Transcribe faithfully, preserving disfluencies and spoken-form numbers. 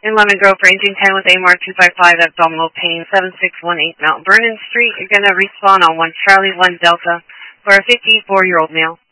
In Lemon Grove, ranging ten with A M R two five five, abdominal pain, seven six one eight Mount Vernon Street. You're going to respawn on one Charlie one Delta for a fifty-four-year-old male.